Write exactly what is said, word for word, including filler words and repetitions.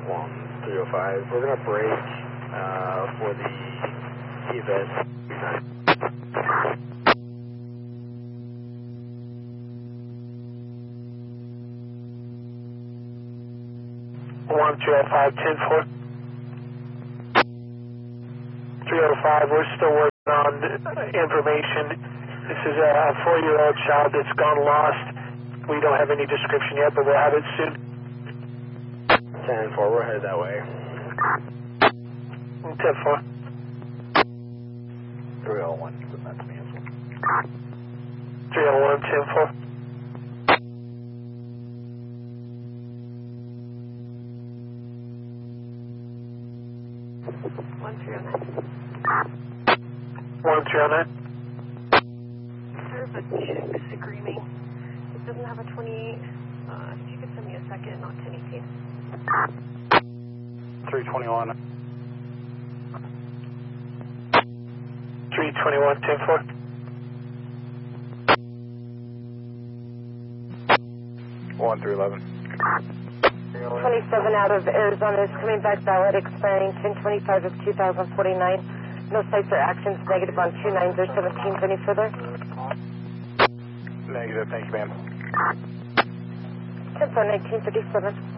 one three oh five. We're going to break uh, for the event. one three oh five, ten four. three oh five, we're still working on information. This is a four-year-old child that's gone lost. We don't have any description yet, but we'll have it soon. ten four, we're headed that way. ten four. three oh one, send that to me as well. three oh one, ten four. one three oh nine. one three oh nine. There's a chick screaming. It doesn't have a twenty-eight. Uh, if you could send me a second, not ten eighteen. three twenty-one. three twenty-one, ten four. one three eleven. twenty-seven out of Arizona is coming back valid, expiring ten twenty-five of two thousand forty-nine. No sites or actions, negative on two nine zero seventeen. Any further? Negative, thank you, ma'am. ten four, nineteen thirty-seven.